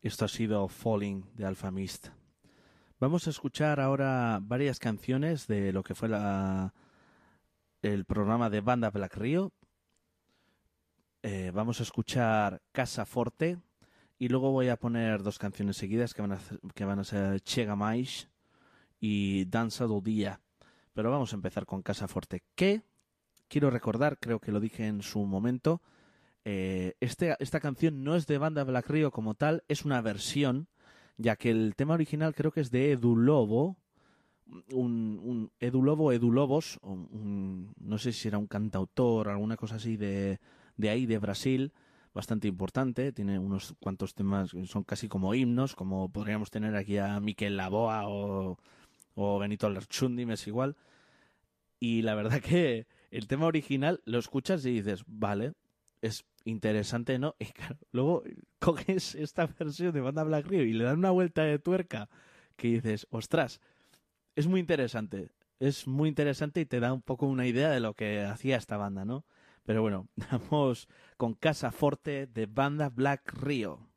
Esto ha sido Falling de Alpha Mist. Vamos a escuchar ahora varias canciones de lo que fue el programa de Banda Black Rio. Vamos a escuchar Casa Forte y luego voy a poner dos canciones seguidas que van a ser Chega Mais y Danza do Dia. Pero vamos a empezar con Casa Forte, que quiero recordar, creo que lo dije en su momento, esta canción no es de Banda Black Rio como tal, es una versión, ya que el tema original creo que es de Edu Lobo, un Edu Lobo, Edu Lobos, no sé si era un cantautor, alguna cosa así de ahí, de Brasil, bastante importante, tiene unos cuantos temas que son casi como himnos, como podríamos tener aquí a Miquel Laboa o Benito Lerchundi, me es igual. Y la verdad que el tema original lo escuchas y dices, vale, es interesante, ¿no? Y claro, luego coges esta versión de Banda Black Rio y le dan una vuelta de tuerca que dices, ostras, es muy interesante. Es muy interesante y te da un poco una idea de lo que hacía esta banda, ¿no? Pero bueno, vamos con Casa Forte de Banda Black Rio.